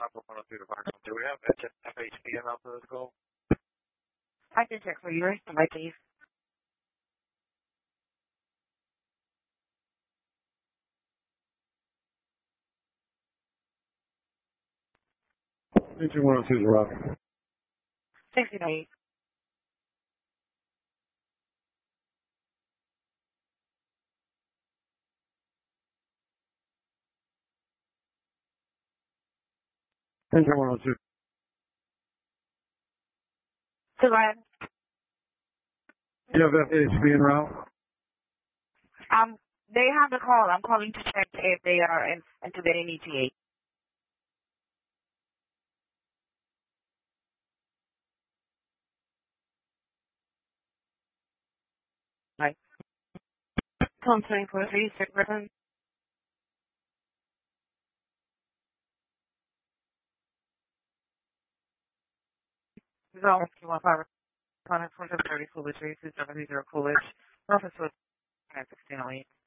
Opera 102 to Fox. Do we have FHPN out for this call? I can check for you. Right, please. Station 102 is Rock. 68. Station 102. So go ahead. You have FHPN route? They have the call. I'm calling to check if they are intubating ETA. Right. Counseling for 36 person. Resolve 215 Connor 430 Coolidge 32730 Coolidge. Office was 1608.